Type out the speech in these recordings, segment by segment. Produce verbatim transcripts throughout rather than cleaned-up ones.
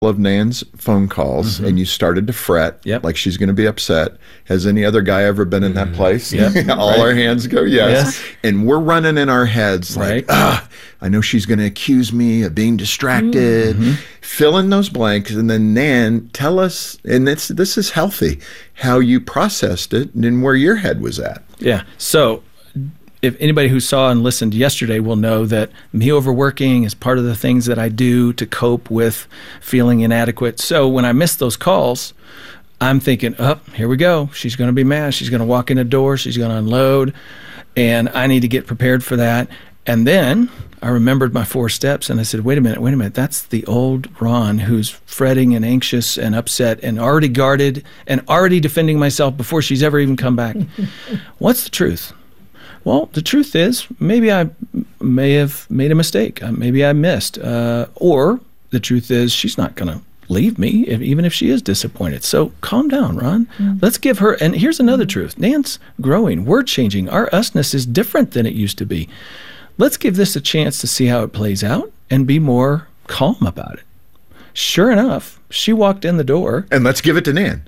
of Nan's phone calls, mm-hmm. and you started to fret, yep. like she's going to be upset. Has any other guy ever been in that place? Yep. All right. our hands go yes. yes. And we're running in our heads like, right. ah, I know she's going to accuse me of being distracted. Mm-hmm. Fill in those blanks. And then Nan, tell us, and it's, this is healthy, how you processed it and where your head was at. Yeah. So if anybody who saw and listened yesterday will know that me overworking is part of the things that I do to cope with feeling inadequate. So when I miss those calls, I'm thinking, oh, here we go. She's going to be mad. She's going to walk in the door. She's going to unload. And I need to get prepared for that. And then I remembered my four steps and I said, wait a minute, wait a minute. That's the old Ron who's fretting and anxious and upset and already guarded and already defending myself before she's ever even come back. What's the truth? Well, the truth is, maybe I may have made a mistake. Uh, maybe I missed. Uh, or the truth is, she's not going to leave me, if, even if she is disappointed. So calm down, Ron. Mm-hmm. Let's give her, and here's another truth. Nan's growing. We're changing. Our usness is different than it used to be. Let's give this a chance to see how it plays out and be more calm about it. Sure enough, she walked in the door. And let's give it to Nan.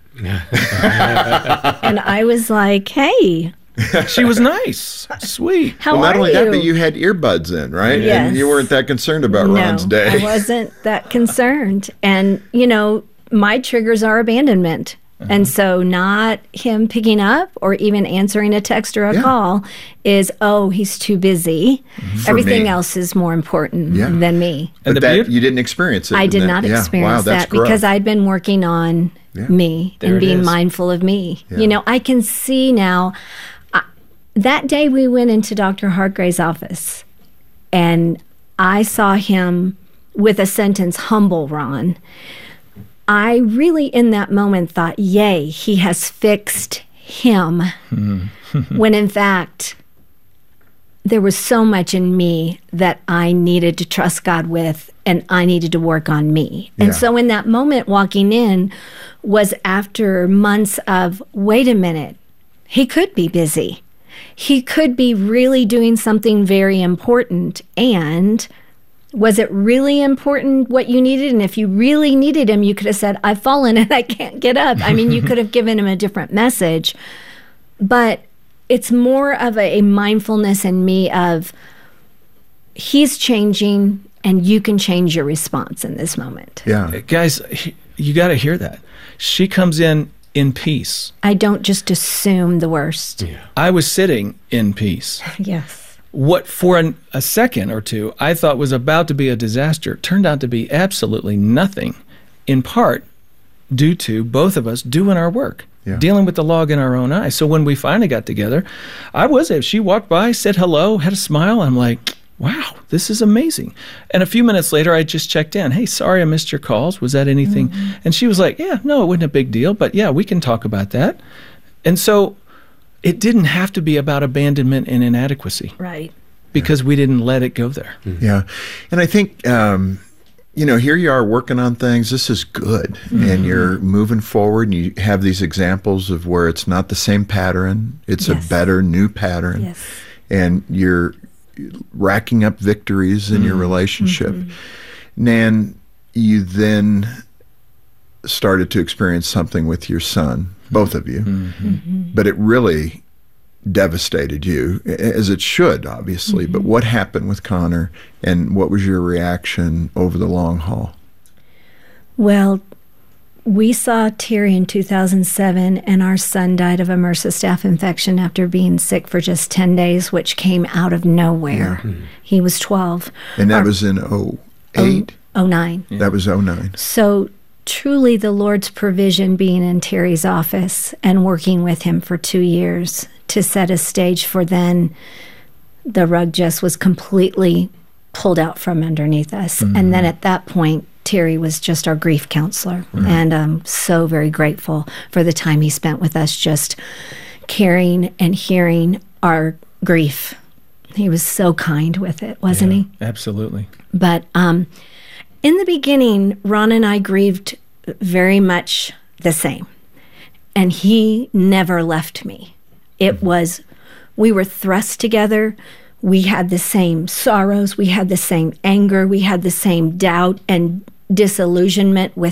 And I was like, hey. She was nice, sweet. How well, not are only you? that, but you had earbuds in, right? Yes. And you weren't that concerned about no, Ron's day. I wasn't that concerned. And, you know, my triggers are abandonment. Uh-huh. And so not him picking up or even answering a text or a yeah. call is, oh, he's too busy. Mm-hmm. Everything else is more important yeah. than me. But and that, be- you didn't experience it. I did that, not yeah. experience wow, that's that growth. because I'd been working on yeah. me there and being is. mindful of me. Yeah. You know, I can see now. That day we went into Doctor Hargrave's office and I saw him with a sentence, humble Ron. I really in that moment thought, yay, he has fixed him. When in fact, there was so much in me that I needed to trust God with and I needed to work on me. Yeah. And so in that moment walking in was after months of, wait a minute, he could be busy. He could be really doing something very important. And was it really important what you needed? And if you really needed him, you could have said, I've fallen and I can't get up. I mean, you could have given him a different message. But it's more of a, a mindfulness in me of he's changing and you can change your response in this moment. Yeah. Guys, you got to hear that. She comes in in peace. I don't just assume the worst. Yeah. I was sitting in peace. Yes. What for an, a second or two I thought was about to be a disaster turned out to be absolutely nothing, in part due to both of us doing our work, yeah. dealing with the log in our own eyes. So when we finally got together, I was there. She walked by, said hello, had a smile. I'm like, wow, this is amazing. And a few minutes later, I just checked in. Hey, sorry I missed your calls. Was that anything? Mm-hmm. And she was like, yeah, no, it wasn't a big deal. But yeah, we can talk about that. And so it didn't have to be about abandonment and inadequacy. Right. Because yeah. we didn't let it go there. Mm-hmm. Yeah. And I think, um, you know, here you are working on things. This is good. Mm-hmm. And you're moving forward and you have these examples of where it's not the same pattern. It's yes. a better new pattern. Yes. And you're racking up victories in mm-hmm. your relationship. Mm-hmm. Nan, you then started to experience something with your son, both of you, mm-hmm. Mm-hmm. but it really devastated you, as it should, obviously. Mm-hmm. But what happened with Connor, and what was your reaction over the long haul? Well, we saw Terry in two thousand seven, and our son died of a MRSA staph infection after being sick for just ten days, which came out of nowhere. Yeah. Mm-hmm. He was twelve. And that our, was in oh eight? oh nine. Yeah. That was oh nine. So truly the Lord's provision being in Terry's office and working with him for two years to set a stage for then the rug just was completely pulled out from underneath us. Mm-hmm. And then at that point, Terry was just our grief counselor. Right. And I'm so very grateful for the time he spent with us, just caring and hearing our grief. He was so kind with it, wasn't yeah, he? Absolutely. But um, in the beginning, Ron and I grieved very much the same. And he never left me. It mm-hmm. was, we were thrust together. We had the same sorrows. We had the same anger. We had the same doubt and disillusionment with